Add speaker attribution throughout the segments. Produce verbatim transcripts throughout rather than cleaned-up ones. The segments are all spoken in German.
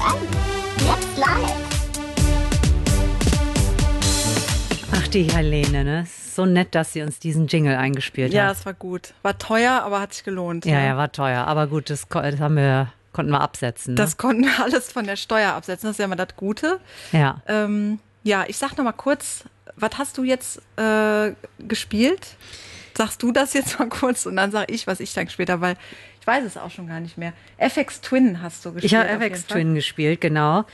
Speaker 1: F M. Jetzt live.
Speaker 2: Ach, die Helene, ne? So nett, dass sie uns diesen Jingle eingespielt
Speaker 3: Ja,
Speaker 2: hat.
Speaker 3: es war gut. War teuer, aber hat sich gelohnt.
Speaker 2: Ja, ja, war teuer. Aber gut, das, das haben wir, konnten wir absetzen. Ne?
Speaker 3: Das konnten wir alles von der Steuer absetzen. Das ist ja immer das Gute.
Speaker 2: Ja.
Speaker 3: Ähm, ja, ich sag noch mal kurz, was hast du jetzt äh, gespielt? Sagst du das jetzt mal kurz und dann sag ich, was ich dann gespielt habe, weil ich weiß es auch schon gar nicht mehr. F X Twin hast du gespielt.
Speaker 2: Ich habe F X Twin gespielt, genau.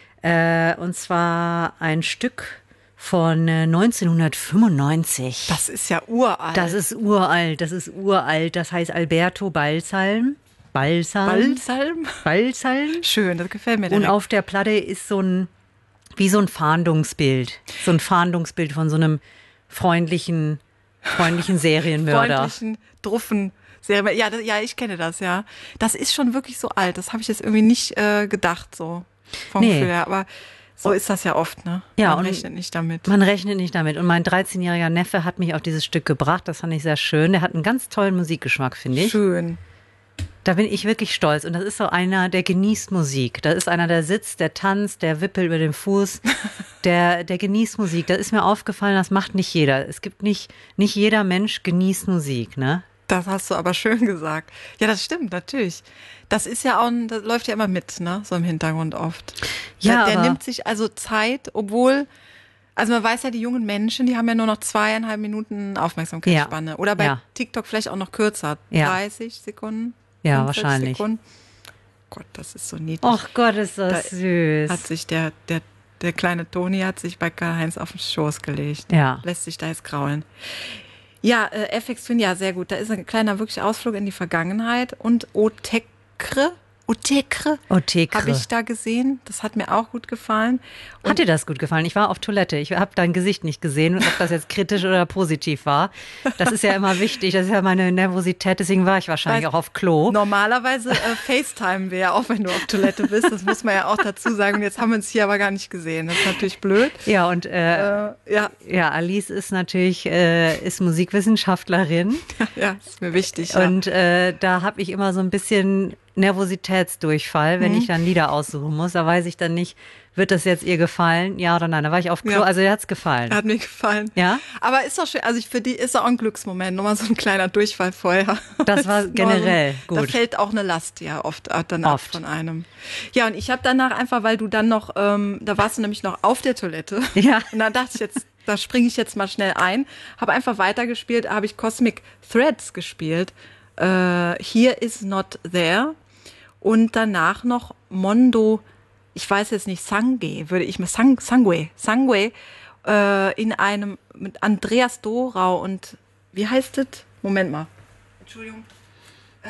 Speaker 2: Äh, und zwar ein Stück von äh, neunzehnhundertfünfundneunzig.
Speaker 3: Das ist ja uralt.
Speaker 2: Das ist uralt, das ist uralt. Das heißt Alberto Balsalm. Balsalm.
Speaker 3: Balsalm?
Speaker 2: Balsalm.
Speaker 3: Schön, das gefällt mir direkt.
Speaker 2: Und auf der Platte ist so ein, wie so ein Fahndungsbild. So ein Fahndungsbild von so einem freundlichen, freundlichen Serienmörder.
Speaker 3: Freundlichen, druffen Serien. Ja, das, ja, ich kenne das, ja. Das ist schon wirklich so alt. Das habe ich jetzt irgendwie nicht äh, gedacht, so vom
Speaker 2: Nee.
Speaker 3: Gefühl her. Aber so ist das ja oft, ne?
Speaker 2: Ja,
Speaker 3: Man
Speaker 2: und
Speaker 3: rechnet nicht damit.
Speaker 2: Man rechnet nicht damit. Und mein dreizehnjähriger Neffe hat mich auf dieses Stück gebracht. Das fand ich sehr schön. Der hat einen ganz tollen Musikgeschmack, finde ich.
Speaker 3: Schön.
Speaker 2: Da bin ich wirklich stolz. Und das ist so einer, der genießt Musik. Das ist einer, der sitzt, der tanzt, der wippelt über den Fuß. Der, der genießt Musik. Das ist mir aufgefallen, das macht nicht jeder. Es gibt nicht, nicht jeder Mensch genießt Musik, ne?
Speaker 3: Das hast du aber schön gesagt. Ja, das stimmt, natürlich. Das ist ja auch, ein- das läuft ja immer mit, ne? So im Hintergrund oft.
Speaker 2: Ja,
Speaker 3: der, der
Speaker 2: aber-
Speaker 3: nimmt sich also Zeit, obwohl, also man weiß ja, die jungen Menschen, die haben ja nur noch zweieinhalb Minuten Aufmerksamkeitsspanne.
Speaker 2: Ja.
Speaker 3: Oder bei
Speaker 2: Ja.
Speaker 3: TikTok vielleicht auch noch kürzer.
Speaker 2: Ja.
Speaker 3: dreißig Sekunden.
Speaker 2: Ja,
Speaker 3: fünfundvierzig
Speaker 2: wahrscheinlich.
Speaker 3: Sekunden. Gott, das ist so niedlich.
Speaker 2: Och Gott, ist das
Speaker 3: Da
Speaker 2: süß.
Speaker 3: Hat sich der, der, der kleine Toni hat sich bei Karl-Heinz auf den Schoß gelegt.
Speaker 2: Ja.
Speaker 3: Lässt sich da jetzt kraulen. Ja, äh, F X Twin, ja, sehr gut. Da ist ein kleiner wirklich Ausflug in die Vergangenheit. Und Otekre, Otekre
Speaker 2: Otekre.
Speaker 3: habe ich da gesehen. Das hat mir auch gut gefallen. Und
Speaker 2: Hat dir das gut gefallen? Ich war auf Toilette. Ich habe dein Gesicht nicht gesehen, ob das jetzt kritisch oder positiv war. Das ist ja immer wichtig. Das ist ja meine Nervosität. Deswegen war ich wahrscheinlich
Speaker 3: Weiß-
Speaker 2: auch auf Klo.
Speaker 3: Normalerweise äh, FaceTime wir ja auch, wenn du auf Toilette bist. Das muss man ja auch dazu sagen. Und jetzt haben wir uns hier aber gar nicht gesehen. Das ist natürlich blöd.
Speaker 2: Ja, und äh,
Speaker 3: Äh, ja,
Speaker 2: ja, Alice ist natürlich äh, ist Musikwissenschaftlerin.
Speaker 3: ja, ist mir wichtig. Ja.
Speaker 2: Und äh, da habe ich immer so ein bisschen Nervositätsdurchfall, wenn
Speaker 3: Mhm.
Speaker 2: ich dann Lieder aussuchen muss. Da weiß ich dann nicht, wird das jetzt ihr gefallen? Ja oder nein? Da war ich auf Klo.
Speaker 3: Ja.
Speaker 2: Also ihr hat's gefallen.
Speaker 3: Hat mir gefallen.
Speaker 2: Ja?
Speaker 3: Aber ist doch schön, also ich, für die ist auch ein Glücksmoment, nochmal so ein kleiner Durchfall vorher.
Speaker 2: Das war
Speaker 3: Ist nur
Speaker 2: generell
Speaker 3: so, Da
Speaker 2: gut.
Speaker 3: fällt auch eine Last ja oft äh, dann ab
Speaker 2: Oft.
Speaker 3: von einem. Ja, und ich habe danach einfach, weil du dann noch, ähm, da warst du nämlich noch auf der Toilette.
Speaker 2: Ja.
Speaker 3: Und dann dachte ich jetzt, da springe ich jetzt mal schnell ein. Habe einfach weitergespielt, habe ich Cosmic Threads gespielt. Äh, Here is Not There. Und danach noch Mondo, ich weiß jetzt nicht, Sangue, würde ich mal, Sang, Sangue, Sangue, äh, in einem, mit Andreas Dorau und, wie heißt das? Moment mal. Entschuldigung. Äh,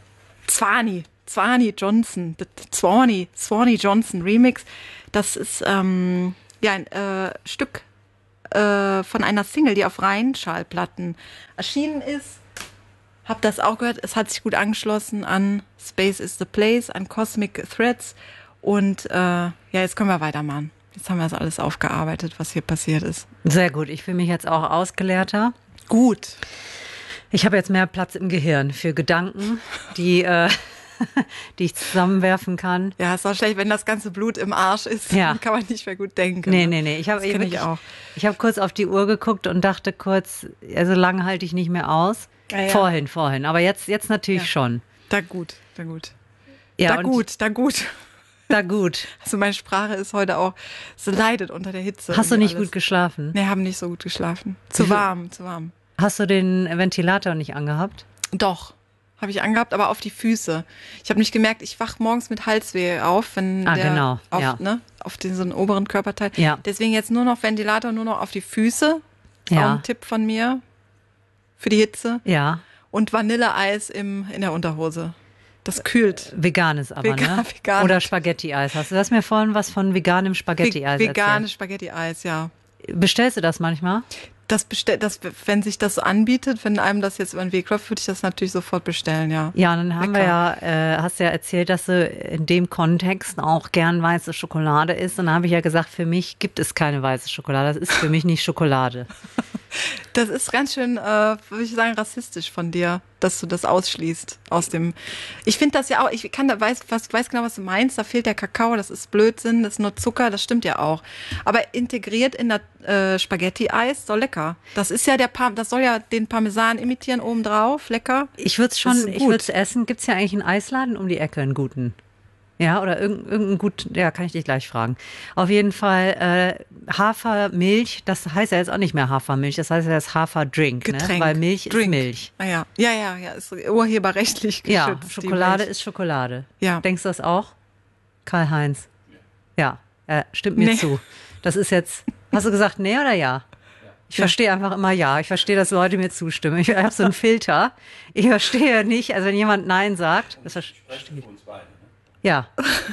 Speaker 3: Zwani, Zwani Johnson, das Zwani, Zwani Johnson Remix. Das ist, ähm, ja, ein äh, Stück äh, von einer Single, die auf Rheinschallplatten erschienen ist. Hab das auch gehört. Es hat sich gut angeschlossen an Space is the Place, an Cosmic Threads. Und äh, ja, jetzt können wir weitermachen. Jetzt haben wir das alles aufgearbeitet, was hier passiert ist.
Speaker 2: Sehr gut. Ich fühle mich jetzt auch ausgelehrter.
Speaker 3: Gut.
Speaker 2: Ich habe jetzt mehr Platz im Gehirn für Gedanken, die, äh, die ich zusammenwerfen kann.
Speaker 3: Ja, ist auch schlecht, wenn das ganze Blut im Arsch ist.
Speaker 2: Ja.
Speaker 3: Dann kann man nicht mehr gut denken.
Speaker 2: Nee,
Speaker 3: ne?
Speaker 2: nee, nee. Ich habe
Speaker 3: Das kenn ich auch.
Speaker 2: Ich habe kurz auf die Uhr geguckt und dachte kurz, ja, so lange halte ich nicht mehr aus.
Speaker 3: Ja, ja.
Speaker 2: Vorhin, vorhin. Aber jetzt, jetzt natürlich
Speaker 3: Ja.
Speaker 2: schon.
Speaker 3: Da gut, da gut.
Speaker 2: Ja,
Speaker 3: da
Speaker 2: und
Speaker 3: gut, da gut.
Speaker 2: Da gut.
Speaker 3: Also meine Sprache ist heute auch, sie leidet unter der Hitze.
Speaker 2: Hast du
Speaker 3: irgendwie
Speaker 2: nicht
Speaker 3: alles.
Speaker 2: gut geschlafen?
Speaker 3: Nee, haben nicht so gut geschlafen. Zu
Speaker 2: Wie viel-
Speaker 3: warm, zu warm.
Speaker 2: Hast du den Ventilator nicht angehabt?
Speaker 3: Doch, habe ich angehabt, aber auf die Füße. Ich habe nicht gemerkt, ich wach morgens mit Halsweh auf, wenn
Speaker 2: Ah,
Speaker 3: der
Speaker 2: genau,
Speaker 3: auf,
Speaker 2: ja.
Speaker 3: ne, auf den so einen oberen Körperteil.
Speaker 2: Ja.
Speaker 3: Deswegen jetzt nur noch Ventilator, nur noch auf die Füße. Ist
Speaker 2: Ja.
Speaker 3: auch ein Tipp von mir für die Hitze.
Speaker 2: Ja.
Speaker 3: Und Vanilleeis im, in der Unterhose. Das kühlt.
Speaker 2: Veganes aber,
Speaker 3: Vegan-
Speaker 2: ne?
Speaker 3: vegan.
Speaker 2: Oder Spaghetti-Eis. Hast du das mir vorhin was von veganem Spaghetti-Eis
Speaker 3: Ve- Veganes
Speaker 2: erzählt?
Speaker 3: Spaghetti-Eis, ja.
Speaker 2: Bestellst du das manchmal?
Speaker 3: Das bestell, das, wenn sich das so anbietet, wenn einem das jetzt über den Weg läuft, würde ich das natürlich sofort bestellen, ja.
Speaker 2: Ja, und dann haben
Speaker 3: Lecker.
Speaker 2: wir ja, äh, hast ja erzählt, dass du in dem Kontext auch gern weiße Schokolade isst. Und dann habe ich ja gesagt, für mich gibt es keine weiße Schokolade. Das ist für mich nicht Schokolade.
Speaker 3: Das ist ganz schön, äh, würde ich sagen, rassistisch von dir, dass du das ausschließt aus dem. Ich finde das ja auch, ich kann da weiß, was, weiß genau, was du meinst. Da fehlt der Kakao, das ist Blödsinn, das ist nur Zucker, das stimmt ja auch. Aber integriert in der äh, Spaghetti-Eis, so lecker. Das ist ja der Par das soll ja den Parmesan imitieren obendrauf, lecker.
Speaker 2: Ich würde es
Speaker 3: Das
Speaker 2: schon,
Speaker 3: ist
Speaker 2: ich
Speaker 3: gut.
Speaker 2: würde es essen. Gibt es ja eigentlich einen Eisladen um die Ecke, einen guten? Ja, oder irgendein, irgendein gut, ja, kann ich dich gleich fragen. Auf jeden Fall äh, Hafermilch, das heißt ja jetzt auch nicht mehr Hafermilch, das heißt ja jetzt Haferdrink, ne?
Speaker 3: Getränk.
Speaker 2: Weil Milch
Speaker 3: Drink.
Speaker 2: ist Milch.
Speaker 3: Ah, ja. ja, ja, ja, ist urheberrechtlich geschützt.
Speaker 2: Ja,
Speaker 3: die
Speaker 2: Schokolade
Speaker 3: Milch.
Speaker 2: ist Schokolade.
Speaker 3: Ja.
Speaker 2: Denkst du das auch? Karl-Heinz? Ja, er stimmt mir
Speaker 3: Nee.
Speaker 2: zu. Das ist jetzt, hast du gesagt nee oder ja? Ich verstehe einfach immer ja. Ich verstehe, dass Leute mir zustimmen. Ich habe so einen Filter. Ich verstehe nicht, also wenn jemand Nein sagt, das verstehe ich. Ja,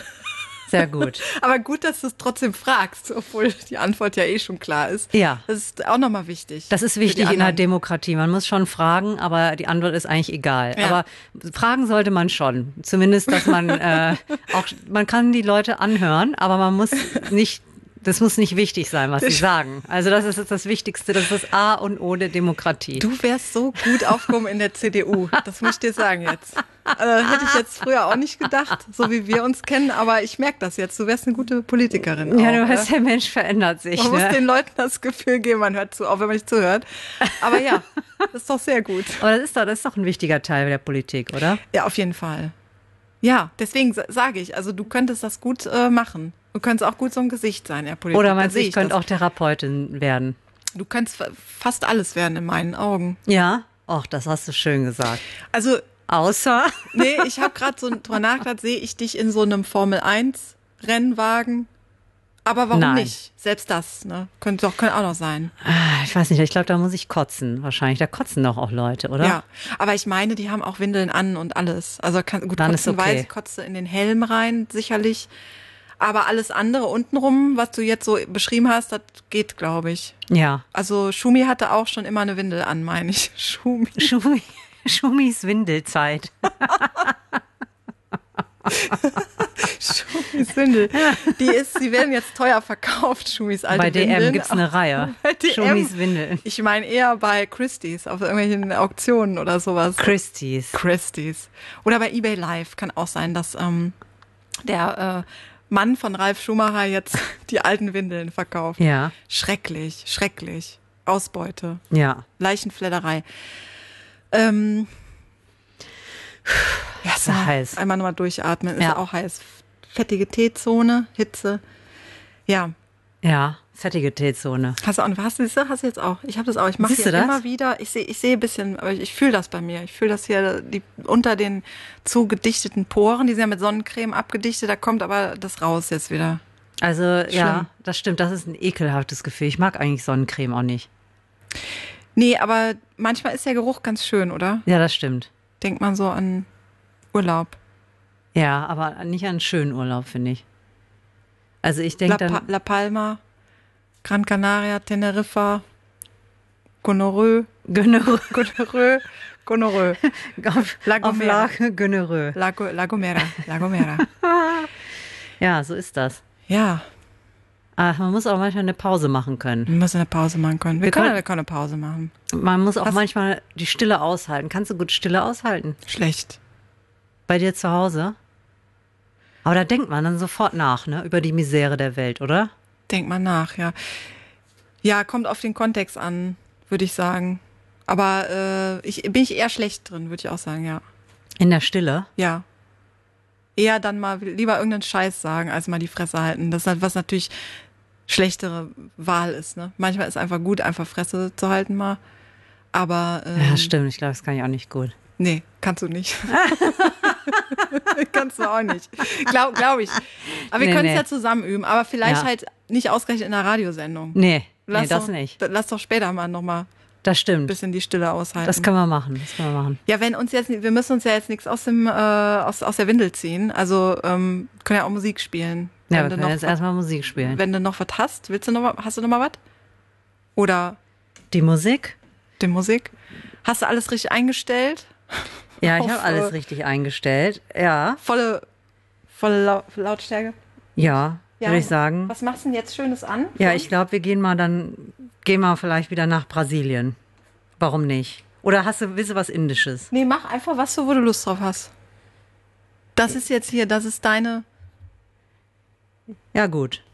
Speaker 2: sehr gut.
Speaker 3: Aber gut, dass du es trotzdem fragst, obwohl die Antwort ja eh schon klar ist.
Speaker 2: Ja.
Speaker 3: Das ist auch nochmal wichtig.
Speaker 2: Das ist
Speaker 3: für die
Speaker 2: wichtig in der
Speaker 3: anderen.
Speaker 2: Demokratie. Man muss schon fragen, aber die Antwort ist eigentlich egal.
Speaker 3: Ja.
Speaker 2: Aber fragen sollte man schon. Zumindest, dass man äh, auch, man kann die Leute anhören, aber man muss nicht, das muss nicht wichtig sein, was sie sagen. Also das ist jetzt das Wichtigste, das ist das A und O der Demokratie.
Speaker 3: Du wärst so gut aufgehoben in der C D U. Das muss ich dir sagen jetzt. Also, hätte ich jetzt früher auch nicht gedacht, so wie wir uns kennen, aber ich merke das jetzt. Du wärst eine gute Politikerin.
Speaker 2: Ja,
Speaker 3: auch,
Speaker 2: du weißt,
Speaker 3: ja.
Speaker 2: der Mensch verändert sich.
Speaker 3: Man muss
Speaker 2: Ne?
Speaker 3: den Leuten das Gefühl geben, man hört zu, auch wenn man nicht zuhört. Aber ja, das ist doch sehr gut.
Speaker 2: Aber das ist doch, das ist doch ein wichtiger Teil der Politik, oder?
Speaker 3: Ja, auf jeden Fall. Ja, deswegen sa- sage ich, also du könntest das gut äh, machen. Du könntest auch gut so ein Gesicht sein in der Politik.
Speaker 2: Oder
Speaker 3: Da
Speaker 2: meinst du,
Speaker 3: sehe
Speaker 2: ich könnte
Speaker 3: das.
Speaker 2: auch Therapeutin werden?
Speaker 3: Du könntest fa- fast alles werden in meinen Augen.
Speaker 2: Ja? Och, das hast du schön gesagt.
Speaker 3: Also,
Speaker 2: Außer?
Speaker 3: nee, ich habe gerade so drüber nachgedacht, sehe ich dich in so einem Formel eins Rennwagen? Aber warum
Speaker 2: Nein.
Speaker 3: nicht? Selbst das, ne? Könnte doch könnte auch noch sein.
Speaker 2: Ah, ich weiß nicht, ich glaube, da muss ich kotzen. Wahrscheinlich. Da kotzen doch auch Leute, oder?
Speaker 3: Ja, aber ich meine, die haben auch Windeln an und alles. Also kann, gut,
Speaker 2: Dann ist
Speaker 3: kotzen
Speaker 2: okay.
Speaker 3: weiß, ich kotze in den Helm rein, sicherlich. Aber alles andere untenrum, was du jetzt so beschrieben hast, das geht, glaube ich.
Speaker 2: Ja.
Speaker 3: Also Schumi hatte auch schon immer eine Windel an, meine ich. Schumi.
Speaker 2: Schumi, Schumis Windelzeit.
Speaker 3: Schumis Windel. Die ist, die werden jetzt teuer verkauft, Schumis alte
Speaker 2: Bei D M
Speaker 3: Windeln.
Speaker 2: gibt's eine Reihe.
Speaker 3: Bei D M.
Speaker 2: Schumis Windeln.
Speaker 3: Ich meine eher bei Christie's, auf irgendwelchen Auktionen oder sowas.
Speaker 2: Christie's.
Speaker 3: Christie's. Oder bei eBay Live kann auch sein, dass ähm, der äh, Mann von Ralf Schumacher jetzt die alten Windeln verkauft.
Speaker 2: Ja,
Speaker 3: Schrecklich, schrecklich. Ausbeute,
Speaker 2: ja.
Speaker 3: Leichenfledderei. Ähm, ja,
Speaker 2: Ist ja heiß.
Speaker 3: Einmal nochmal durchatmen, ist
Speaker 2: Ja.
Speaker 3: auch heiß. Fettige T-Zone, Hitze. Ja,
Speaker 2: Ja, fettige T-Zone.
Speaker 3: hast du auch, hast du, siehst du, hast du jetzt auch. Ich habe das auch. Ich mache
Speaker 2: Siehst du
Speaker 3: hier
Speaker 2: das?
Speaker 3: immer wieder. Ich sehe, ich sehe ein bisschen, aber ich, ich fühle das bei mir. Ich fühle das hier die, unter den zugedichteten Poren. Die sind ja mit Sonnencreme abgedichtet. Da kommt aber das raus jetzt wieder.
Speaker 2: Also, ja,
Speaker 3: Schlimm.
Speaker 2: das stimmt. Das ist ein ekelhaftes Gefühl. Ich mag eigentlich Sonnencreme auch nicht.
Speaker 3: Nee, aber manchmal ist der Geruch ganz schön, oder?
Speaker 2: Ja, das stimmt.
Speaker 3: Denkt man so an Urlaub.
Speaker 2: Ja, aber nicht an einen schönen Urlaub, finde ich. Also ich
Speaker 3: La,
Speaker 2: denke
Speaker 3: Pa-
Speaker 2: dann,
Speaker 3: La Palma, Gran Canaria, Teneriffa, Gonorrhoe,
Speaker 2: Gonorrhoe,
Speaker 3: Gonorrhoe, Gonorrhoe,
Speaker 2: auf,
Speaker 3: La
Speaker 2: auf
Speaker 3: Gomera.
Speaker 2: Lage Gonorrhoe.
Speaker 3: La, Go- La Gomera, La Gomera.
Speaker 2: Ja, so ist das.
Speaker 3: Ja,
Speaker 2: Aber man muss auch manchmal eine Pause machen können.
Speaker 3: wir müssen eine Pause machen können. Wir,
Speaker 2: Wir
Speaker 3: können,
Speaker 2: können-
Speaker 3: wir können eine Pause machen.
Speaker 2: Man muss auch
Speaker 3: Hast-
Speaker 2: manchmal die Stille aushalten. Kannst du gut Stille aushalten?
Speaker 3: Schlecht.
Speaker 2: Bei dir zu Hause? Aber da denkt man dann sofort nach, ne? Über die Misere der Welt, oder?
Speaker 3: Denk mal nach, ja. Ja, kommt auf den Kontext an, würde ich sagen. Aber äh, ich, bin ich eher schlecht drin, würde ich auch sagen, ja.
Speaker 2: In der Stille?
Speaker 3: Ja. Eher dann mal lieber irgendeinen Scheiß sagen, als mal die Fresse halten. Das ist halt, was natürlich schlechtere Wahl ist, ne? Manchmal ist einfach gut, einfach Fresse zu halten mal. Aber ähm,
Speaker 2: Ja, stimmt. Ich glaube, das kann ich auch nicht gut.
Speaker 3: nee, kannst du nicht. Kannst du auch nicht. Glaube glaub ich. Aber wir
Speaker 2: Nee,
Speaker 3: können es
Speaker 2: nee.
Speaker 3: ja zusammen üben, aber vielleicht
Speaker 2: Ja.
Speaker 3: halt nicht ausgerechnet in einer Radiosendung.
Speaker 2: Nee,
Speaker 3: Lass
Speaker 2: nee, das
Speaker 3: doch,
Speaker 2: nicht.
Speaker 3: Lass doch später mal nochmal ein
Speaker 2: Das stimmt.
Speaker 3: bisschen die Stille aushalten.
Speaker 2: Das können wir machen. Das können wir machen.
Speaker 3: Ja, wenn uns jetzt, wir müssen uns ja jetzt nichts aus dem äh, aus, aus der Windel ziehen. Also ähm, können ja auch Musik spielen.
Speaker 2: Ja,
Speaker 3: Wenn
Speaker 2: wir
Speaker 3: du
Speaker 2: können
Speaker 3: noch
Speaker 2: jetzt
Speaker 3: was-
Speaker 2: erstmal Musik spielen.
Speaker 3: Wenn du noch was hast, willst du noch mal, hast du noch mal was? Oder
Speaker 2: Die Musik?
Speaker 3: die Musik? Hast du alles richtig eingestellt?
Speaker 2: Ja, ich
Speaker 3: Auf,
Speaker 2: habe alles
Speaker 3: äh,
Speaker 2: richtig eingestellt. Ja,
Speaker 3: Volle, volle Lau Lautstärke?
Speaker 2: ja. würde ich sagen.
Speaker 3: Was machst du denn jetzt Schönes an?
Speaker 2: Ja, ich glaube, wir gehen mal dann, gehen wir vielleicht wieder nach Brasilien. Warum nicht? Oder hast du, willst du was Indisches?
Speaker 3: Nee, mach einfach was, so, wo du Lust drauf hast. Das ist jetzt hier, das ist deine...
Speaker 2: Ja, gut.